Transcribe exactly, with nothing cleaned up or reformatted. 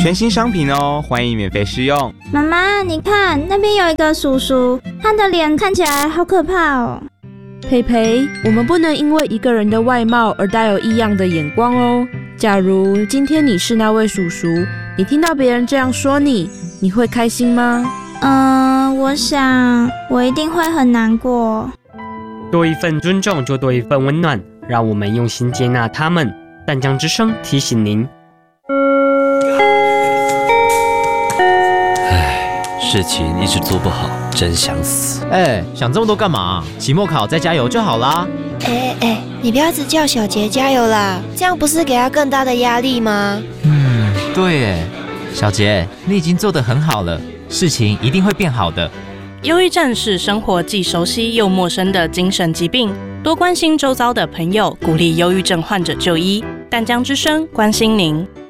全新商品哦，欢迎免费试用。 妈妈，你看那边有一个叔叔，他的脸看起来好可怕哦。 培培，我们不能因为一个人的外貌而带有异样的眼光哦。假如今天你是那位叔叔，你听到别人这样说你，你会开心吗？ 嗯、呃，我想我一定会很难过。 多一份尊重，就多一份温暖，让我们用心接纳他们。淡江之声提醒您。 唉，事情一直做不好，真想死。 哎，想这么多干嘛？期末考再加油就好啦。 哎哎，你不要只叫小杰加油啦，这样不是给他更大的压力吗？ 嗯，对耶，小杰，你已经做得很好了，事情一定会变好的。 忧郁症是生活既熟悉又陌生的精神疾病，多关心周遭的朋友，鼓励忧郁症患者就医。淡江之声关心您。